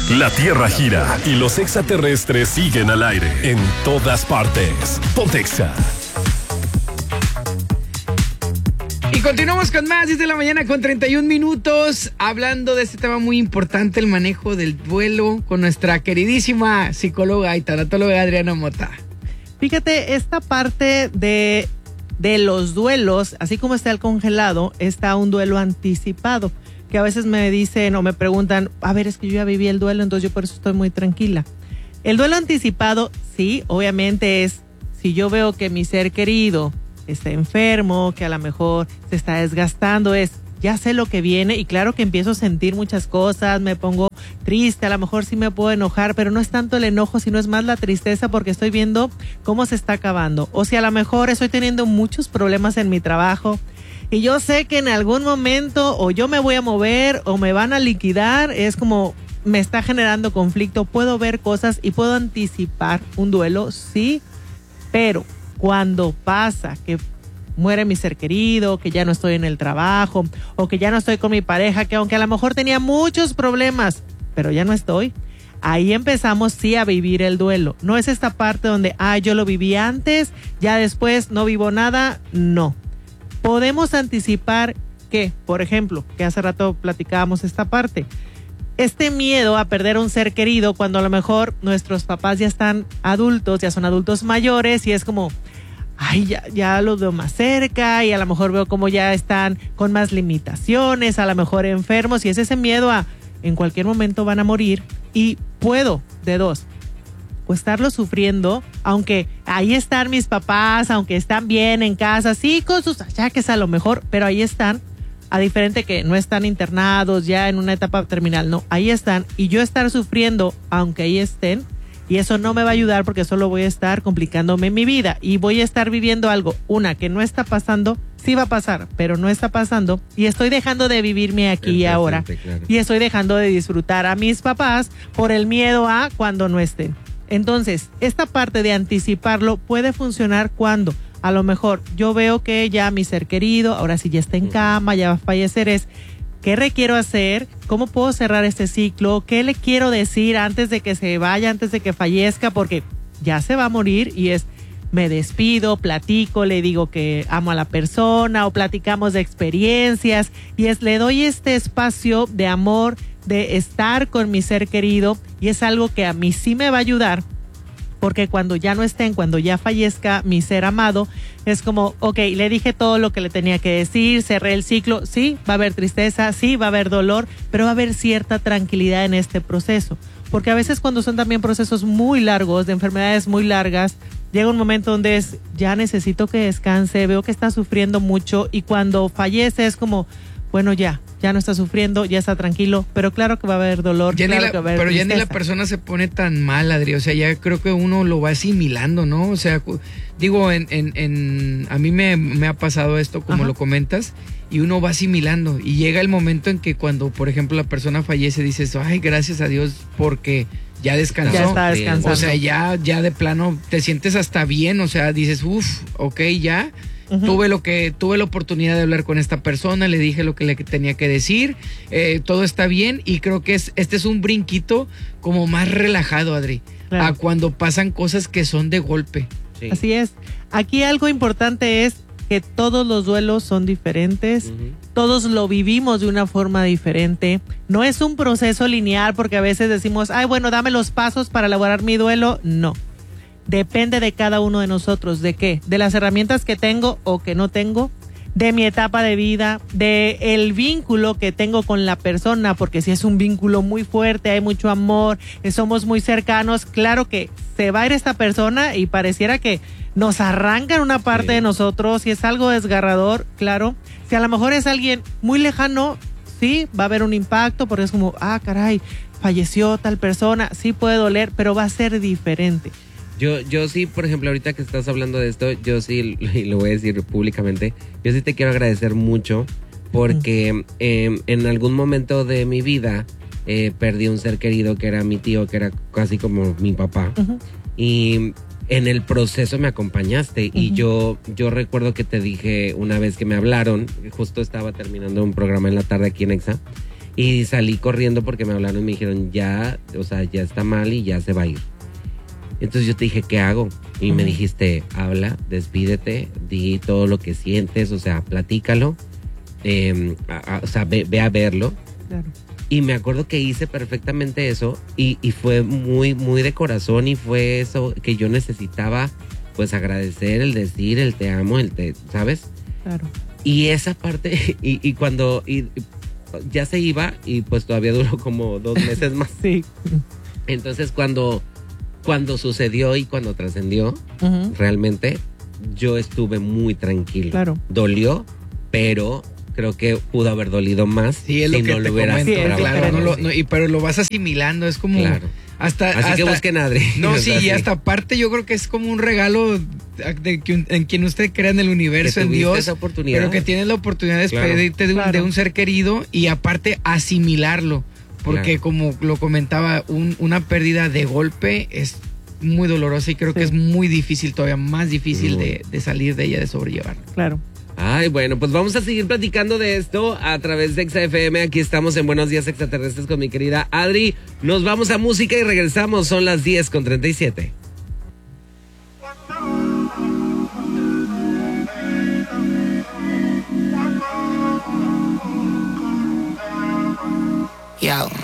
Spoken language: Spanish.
La Tierra gira y los extraterrestres siguen al aire en todas partes. Pontexa. Y continuamos con más, 10 de la mañana con 31 minutos, hablando de este tema muy importante, el manejo del duelo, con nuestra queridísima psicóloga y tanatóloga Adriana Mota. Fíjate, esta parte de los duelos, así como está el congelado, está un duelo anticipado, que a veces me dicen o me preguntan, a ver, es que yo ya viví el duelo, entonces yo por eso estoy muy tranquila. El duelo anticipado, sí, obviamente es, si yo veo que mi ser querido está enfermo, que a lo mejor se está desgastando, ya sé lo que viene y claro que empiezo a sentir muchas cosas, me pongo triste, a lo mejor sí me puedo enojar, pero no es tanto el enojo, sino es más la tristeza porque estoy viendo cómo se está acabando. O si a lo mejor estoy teniendo muchos problemas en mi trabajo y yo sé que en algún momento o yo me voy a mover o me van a liquidar, es como me está generando conflicto, puedo ver cosas y puedo anticipar un duelo, sí, pero cuando pasa que muere mi ser querido, que ya no estoy en el trabajo o que ya no estoy con mi pareja, que aunque a lo mejor tenía muchos problemas, pero ya no estoy, ahí empezamos sí a vivir el duelo. No es esta parte donde, yo lo viví antes, ya después no vivo nada, no. Podemos anticipar que, por ejemplo, que hace rato platicábamos esta parte, este miedo a perder a un ser querido cuando a lo mejor nuestros papás ya están adultos, ya son adultos mayores y es como, ya los veo más cerca y a lo mejor veo como ya están con más limitaciones, a lo mejor enfermos y es ese miedo a en cualquier momento van a morir y puedo de dos, o estarlo sufriendo, aunque ahí están mis papás, aunque están bien en casa, sí, con sus achaques a lo mejor, pero ahí están, a diferente que no están internados ya en una etapa terminal, no, ahí están, y yo estar sufriendo, aunque ahí estén, y eso no me va a ayudar porque solo voy a estar complicándome mi vida, y voy a estar viviendo algo, que no está pasando, sí va a pasar, pero no está pasando, y estoy dejando de vivirme aquí y ahora, claro. Y estoy dejando de disfrutar a mis papás por el miedo a cuando no estén. Entonces, esta parte de anticiparlo puede funcionar cuando a lo mejor yo veo que ya mi ser querido, ahora sí ya está en cama, ya va a fallecer, ¿qué requiero hacer? ¿Cómo puedo cerrar este ciclo? ¿Qué le quiero decir antes de que se vaya, antes de que fallezca? Porque ya se va a morir y me despido, platico, le digo que amo a la persona o platicamos de experiencias y le doy este espacio de amor, de estar con mi ser querido y es algo que a mí sí me va a ayudar porque cuando ya no estén, cuando ya fallezca mi ser amado, es como, le dije todo lo que le tenía que decir, cerré el ciclo, sí, va a haber tristeza, sí, va a haber dolor, pero va a haber cierta tranquilidad en este proceso, porque a veces cuando son también procesos muy largos, de enfermedades muy largas, llega un momento donde ya necesito que descanse, veo que está sufriendo mucho y cuando fallece es como, bueno, ya no está sufriendo, ya está tranquilo, pero claro que va a haber dolor, ya claro que va a haber pero tristeza. Ya ni la persona se pone tan mal, Adri, o sea, ya creo que uno lo va asimilando, ¿no? O sea, digo, a mí me ha pasado esto, como lo comentas, y uno va asimilando, y llega el momento en que cuando, por ejemplo, la persona fallece, dices, gracias a Dios, porque ya descansó. Ya está descansando. O sea, ya de plano te sientes hasta bien, o sea, dices, ya. Tuve la oportunidad de hablar con esta persona, le dije lo que le tenía que decir, todo está bien y creo que este es un brinquito como más relajado, Adri, claro. A cuando pasan cosas que son de golpe. Sí. Así es. Aquí algo importante es que todos los duelos son diferentes, todos lo vivimos de una forma diferente, no es un proceso lineal porque a veces decimos, dame los pasos para elaborar mi duelo, no. Depende de cada uno de nosotros, ¿de qué? De las herramientas que tengo o que no tengo, de mi etapa de vida, de el vínculo que tengo con la persona, porque si es un vínculo muy fuerte, hay mucho amor, somos muy cercanos, claro que se va a ir esta persona y pareciera que nos arrancan una parte de nosotros, si es algo desgarrador, claro, si a lo mejor es alguien muy lejano, sí, va a haber un impacto, porque es como, caray, falleció tal persona, sí puede doler, pero va a ser diferente. Yo sí, por ejemplo, ahorita que estás hablando de esto, yo sí, y lo voy a decir públicamente, yo sí te quiero agradecer mucho porque en algún momento de mi vida perdí un ser querido que era mi tío, que era casi como mi papá. Y en el proceso me acompañaste y yo recuerdo que te dije una vez que me hablaron, justo estaba terminando un programa en la tarde aquí en Exa, Y salí corriendo porque me hablaron y me dijeron, ya, o sea, ya está mal y ya se va a ir. Entonces yo te dije, ¿qué hago? Y me dijiste, habla, despídete, di todo lo que sientes, o sea, platícalo, o sea, ve a verlo. Claro. Y me acuerdo que hice perfectamente eso y fue muy, muy de corazón y fue eso que yo necesitaba, pues agradecer, el decir, el te amo, ¿sabes? Claro. Y esa parte, y cuando ya se iba y pues todavía duró como 2 meses más. Sí. Entonces cuando sucedió y cuando trascendió, realmente yo estuve muy tranquilo. Claro. Dolió, pero creo que pudo haber dolido más Sí, es lo si que no te lo hubieras comento, trabajado. claro, pero lo vas asimilando, es como Claro. Así que busquen a Adri. No, O sí, sea, y hasta aparte yo creo que es como un regalo en quien usted crea en el universo, que en tuviste Dios, esa oportunidad. pero que tienes la oportunidad de Claro. despedirte de un ser querido y aparte asimilarlo, porque Claro. como lo comentaba, una pérdida de golpe es muy dolorosa y creo que es muy difícil, todavía más difícil de salir de ella, de sobrellevar. Claro. Ay, bueno, pues vamos a seguir platicando de esto a través de XFM. Aquí estamos en Buenos Días Extraterrestres con mi querida Adri. Nos vamos a música y regresamos. Son las 10:37. Yo.